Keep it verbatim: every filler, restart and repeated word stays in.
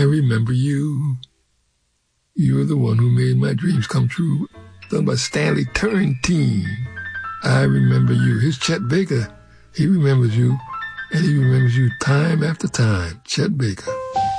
I remember you. You're the one who made my dreams come true. Done by Stanley Turrentine. I remember you. Here's Chet Baker. He remembers you, and he remembers you time after time. Chet Baker.